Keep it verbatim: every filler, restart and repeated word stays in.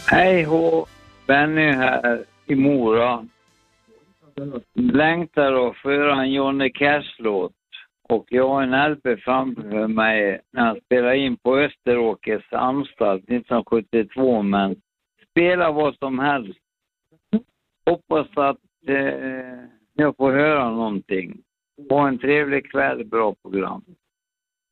Hej hå, Benny här i Mora. Längtar att föra en Johnny Cash-låt. Och jag har en L P framför mig när han spelar in på Österåkers anstalt nittonhundrasjuttiotvå. Men spela vad som helst. Hoppas att eh, jag får höra någonting. Ha en trevlig kväll, bra program.